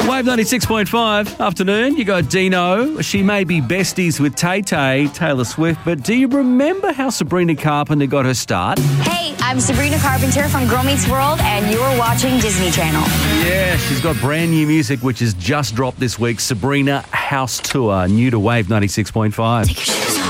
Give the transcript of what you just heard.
Wave 96.5, afternoon. You got Dino. She may be besties with Tay-Tay, Taylor Swift, but do you remember how Sabrina Carpenter got her start? Hey, I'm Sabrina Carpenter from Girl Meets World, and you're watching Disney Channel. Yeah, she's got brand new music which has just dropped this week, Sabrina House Tour, new to Wave 96.5.